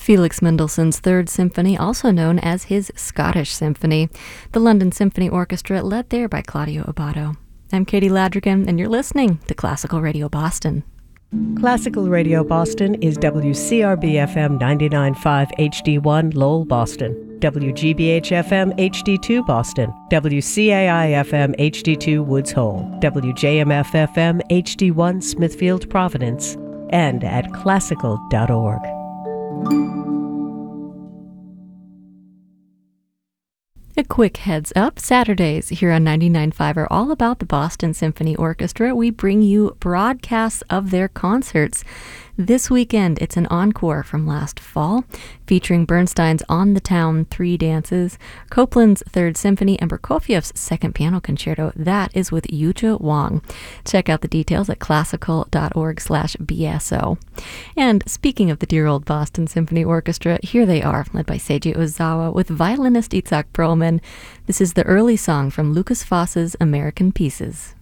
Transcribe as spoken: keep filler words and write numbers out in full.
Felix Mendelssohn's Third Symphony, also known as his Scottish Symphony. The London Symphony Orchestra, led there by Claudio Abbado. I'm Katie Ladrigan, and you're listening to Classical Radio Boston. Classical Radio Boston is W C R B F M ninety-nine point five H D one Lowell, Boston, W G B H F M H D two Boston, W C A I F M H D two Woods Hole, W J M F F M H D one Smithfield, Providence, and at classical dot org. A quick heads up, Saturdays here on ninety-nine point five are all about the Boston Symphony Orchestra. We bring you broadcasts of their concerts. This weekend, it's an encore from last fall, featuring Bernstein's On the Town Three Dances, Copland's Third Symphony, and Prokofiev's Second Piano Concerto. That is with Yuzha Wang. Check out the details at classical dot org slash B S O. And speaking of the dear old Boston Symphony Orchestra, here they are, led by Seiji Ozawa with violinist Itzhak Perlman. This is the early song from Lukas Foss's American Pieces.